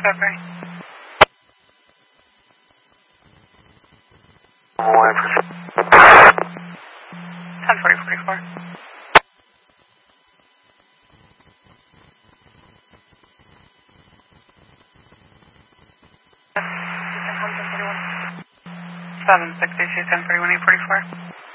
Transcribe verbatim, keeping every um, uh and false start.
February. ten forty forty-four. seven sixty-two, ten forty-one, eight forty-four.